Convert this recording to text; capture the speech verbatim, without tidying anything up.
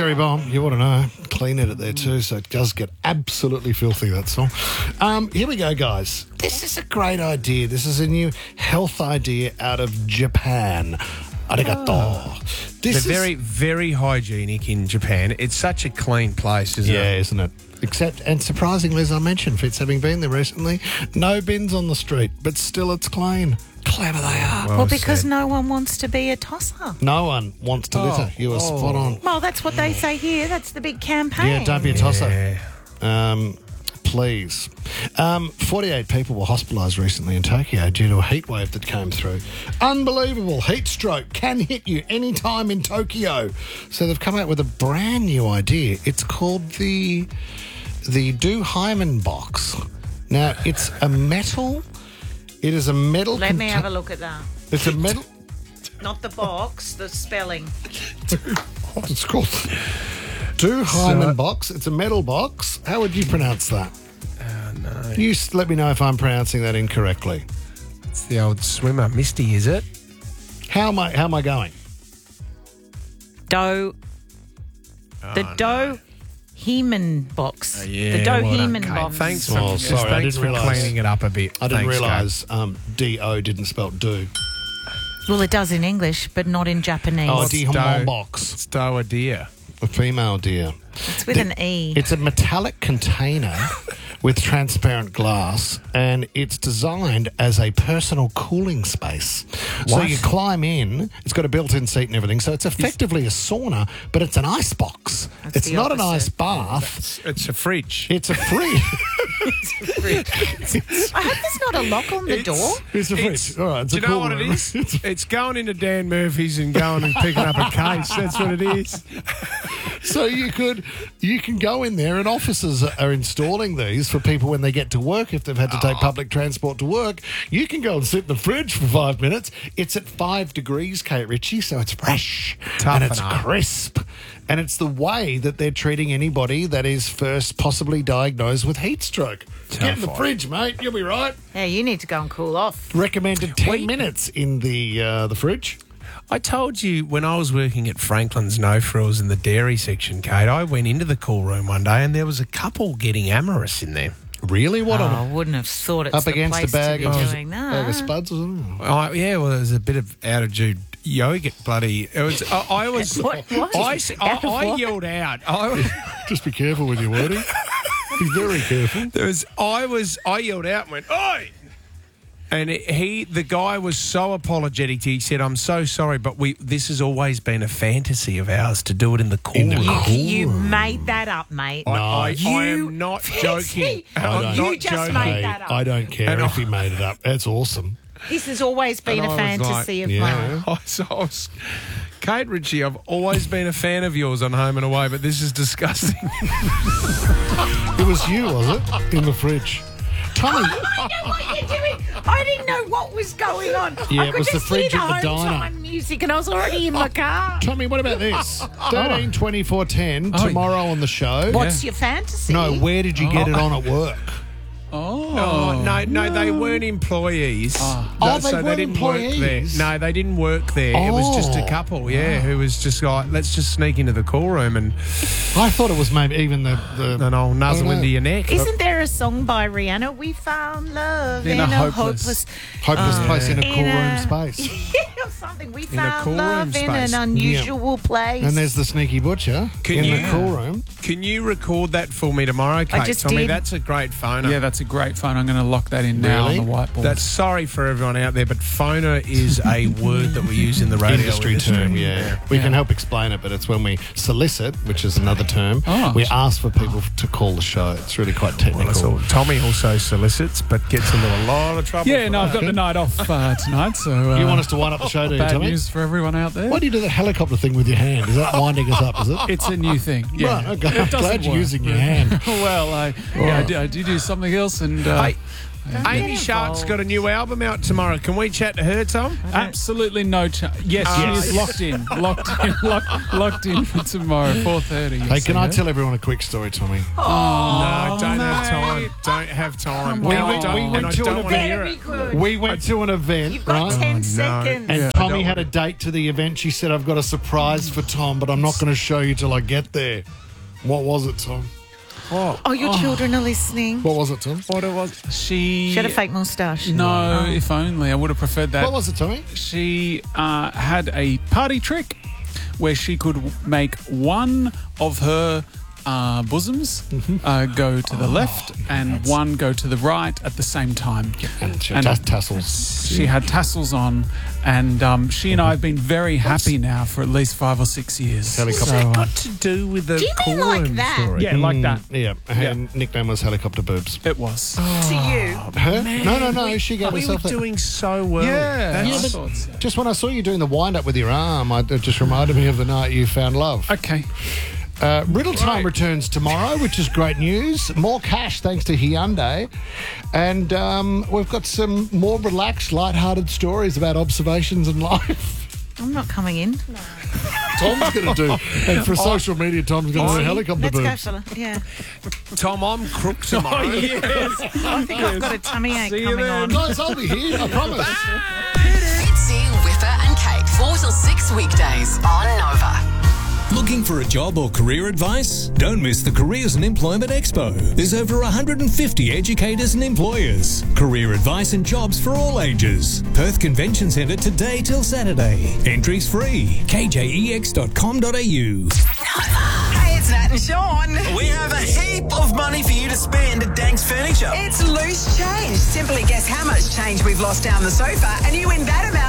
Cherry Bomb, you want to know. Clean it there too, so it does get absolutely filthy, that song. Um, here we go, guys. This is a great idea. This is a new health idea out of Japan. Arigato. Oh. This They're is, very, very hygienic in Japan. It's such a clean place, isn't yeah, it? isn't it? Except, and surprisingly, as I mentioned, Fitz, having been there recently, no bins on the street, but still it's clean. Clever they are. Well, because no one wants to be a tosser. No one wants to litter. You are oh. spot on. Well, that's what they say here. That's the big campaign. Yeah, don't be a tosser. Yeah. Um, please. Um, forty-eight people were hospitalised recently in Tokyo due to a heat wave that came through. Unbelievable. Heat stroke can hit you any time in Tokyo. So they've come out with a brand new idea. It's called the the Do Hyman box. Now, it's a metal... It is a metal... Let me conta- have a look at that. It's a metal... Not the box, the spelling. It's called Do Hyman box. It's a metal box. How would you pronounce that? Oh, no. You s- let me know if I'm pronouncing that incorrectly. It's the old swimmer. Misty, is it? How am I? How am I going? Dough. The Oh, dough Heman box. Uh, yeah, the dough well done, Heman Kate. box. Thanks for, Oh, sorry, I thanks didn't for realise. cleaning it up a bit. I didn't Thanks, realise um, D O didn't spell do. Well, it does in English, but not in Japanese. Oh, What's D dough? Hyman box. It's dough a deer. A female deer. It's with an E. It's a metallic container with transparent glass, and it's designed as a personal cooling space. So What? you climb in, it's got a built-in seat and everything, so it's effectively a sauna, but it's an ice box. That's it's the not an opposite. ice bath. It's, it's a fridge. It's a fridge. I hope there's not a lock on the It's- door. It's a fridge. It's- All right, it's Do a you know cool what it room. is? It's going into Dan Murphy's and going and picking up a case. That's what it is. So you could, you can go in there, and officers are installing these for people when they get to work. If they've had to take public transport to work, you can go and sit in the fridge for five minutes. It's at five degrees, Kate Ritchie, so it's fresh Tough and it's enough. crisp. And it's the way that they're treating anybody that is first possibly diagnosed with heat stroke. Get in the Tough. fridge, mate. You'll be right. Yeah, you need to go and cool off. Recommended ten Wait. minutes in the uh, the fridge. I told you when I was working at Franklin's No Frills in the dairy section, Kate, I went into the cool room one day and there was a couple getting amorous in there. Really? What Oh, on I wouldn't have thought it's up the against a place bag to of, be doing that. bag of spuds or something? Oh, yeah, well, there's a bit of attitude yogurt bloody. It was. I, I was. What- what? I, s- I- Out of I what? yelled out. I was, Just be careful with your wording. Be very careful. there was. I was. I yelled out and went, "Oi!" And it, he, the guy, was so apologetic. He said, "I'm so sorry, but we. This has always been a fantasy of ours to do it in the cool In the room." cool- You, you made that up, mate. I, I, You- I am not joking. I I'm don't- not You just joking. made Hey, that up. I don't care And if I- he made it up. That's awesome. This has always been And a I was fantasy like, of yeah. mine. I was, I was, Kate Ritchie, I've always been a fan of yours on Home and Away, but this is disgusting. It was you, was it? In the fridge. Tommy, I know what you're doing. I didn't know what was going on. Yeah, I it could was the just fridge hear at the home diner. time music, and I was already in my car. Tommy, what about this? thirteen twenty-four ten Oh, tomorrow on the show. What's your fantasy? No, where did you get it on at work? Oh. Oh, no, no, they weren't employees. Oh, No, they so weren't didn't work employees? there. No, they didn't work there. It was just a Oh. couple, yeah, who was just like, let's just sneak into the cool room and I thought it was maybe even the... the an old nuzzle no. into your neck. Isn't there a song by Rihanna? We found love In in, a a hopeless- hopeless, hopeless place in a in cool room a- space. or something. We a found cool room love in space. an unusual place. And there's the sneaky butcher Can in you- the cool room. Can you record that for me tomorrow, Kate? just Tommy, did. that's a great phoner. Yeah, that's a great phone. I'm going to lock that in now Really? on the whiteboard. That's sorry for everyone out there, but phoner is a word that we use in the radio Industry term, yeah. We can help explain it, but it's when we solicit, which is another term, Oh. we ask for people to call the show. It's really quite technical. Well, that's all. Tommy also solicits, but gets into a lot of trouble. yeah, for no, that. I've got the night off uh, tonight, so uh, You want us to wind up the show, do you, bad Tommy? news for everyone out there. Why do you do the helicopter thing with your hand? Is that winding us up, is it? It's a new thing. Yeah. Right, okay. It I'm doesn't glad you're work. using your hand. well, I, yeah, I, do, I do do something else, and uh, Hey, Amy Shark's got a new album out tomorrow. Can we chat to her, Tom? Absolutely no chance. Yes, Uh, she yes. is locked in. Locked in. Locked, locked in for tomorrow, four thirty. Hey, can I tell everyone a quick story, Tommy? no, don't have time. Don't have time. We No, I went- don't, we and went I to don't an want to event. hear Very it. good. We went to an event, You've got right? ten seconds. And I Tommy don't had a date to the event. She said, I've got a surprise for Tom, but I'm not going to show you till I get there. What was it, Tom? Oh, your children are listening. What was it, Tom? What it was? She. She had a fake moustache. No, if only. I would have preferred that. What was it, Tommy? She uh, had a party trick where she could w- make one of her uh, bosoms uh, go to the left and one go to the right at the same time. And she had tas- tassels. She had tassels on, and um, she and I have been very happy now for at least five or six years. Helicopter. So, uh, Got to do with the Do you mean like Coram that? story. yeah, like that. Yeah, her nickname was Helicopter Boobs. It was. To you. Her? no, no, no, she gave We were herself that. doing so well. Yeah, That's- I but- thought so. Just when I saw you doing the wind-up with your arm, I, it just reminded me of the night you found love. Okay. Uh, Riddle Time Right. returns tomorrow, which is great news. More cash thanks to Hyundai. And um, we've got some more relaxed, light-hearted stories about observations in life. I'm not coming in. Tom's going to do. And for social media, Tom's going to do helicopter Let's go, boobs. fella. Yeah. Tom, I'm crook tomorrow. I think I've got a tummy ache coming on. Guys, I'll be here, I promise. Fitzy, Whipper and Kate, four till six weekdays on Nova. Looking for a job or career advice? Don't miss the Careers and Employment Expo. There's over one hundred fifty educators and employers. Career advice and jobs for all ages. Perth Convention Centre today till Saturday. Entries free. k j e x dot com dot a u. Hey, it's Nat and Sean. We have a heap of money for you to spend at Danks Furniture. It's loose change. Simply guess how much change we've lost down the sofa, and you win that amount